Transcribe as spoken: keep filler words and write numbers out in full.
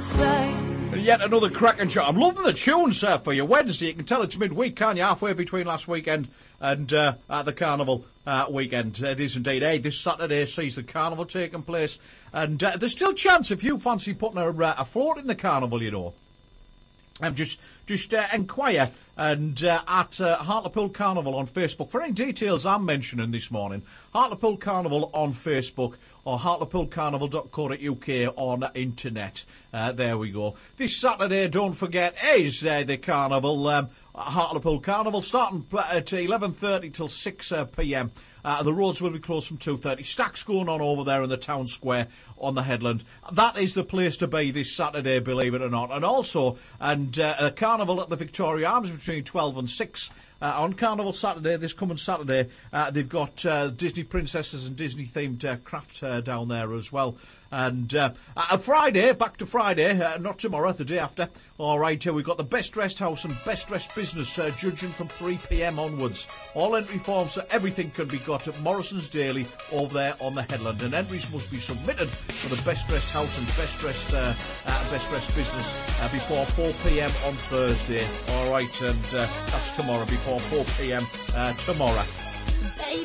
say. And yet another cracking show. I'm loving the tunes, sir, for your Wednesday. You can tell it's midweek, can't you? Halfway between last weekend and uh, at the Carnival uh, weekend. It is indeed. Hey, this Saturday sees the Carnival taking place. And uh, there's still a chance if you fancy putting a, uh, a float in the Carnival, you know. Um, just just uh, inquire and uh, at uh, Hartlepool Carnival on Facebook for any details I'm mentioning this morning. Hartlepool Carnival on Facebook or hartlepool carnival dot co dot uk on internet. Uh, there we go. This Saturday, don't forget, is uh, the Carnival, um, Hartlepool Carnival, starting at eleven thirty till six p m. Uh, the roads will be closed from two thirty. Stacks going on over there in the town square on the headland. That is the place to be this Saturday, believe it or not. And also, and uh, a carnival at the Victoria Arms between twelve and six. Uh, on Carnival Saturday, this coming Saturday, uh, they've got uh, Disney princesses and Disney-themed uh, craft uh, down there as well. And uh, uh, Friday, back to Friday, uh, not tomorrow, the day after. All right, uh, we've got the Best Dressed House and Best Dressed Business uh, judging from three p m onwards. All entry forms, so everything can be got at Morrison's Daily over there on the headland. And entries must be submitted for the Best Dressed House and Best Dressed uh, uh, Best Dressed Business uh, before four p m on Thursday. All right, and uh, that's tomorrow, before four p m uh, tomorrow.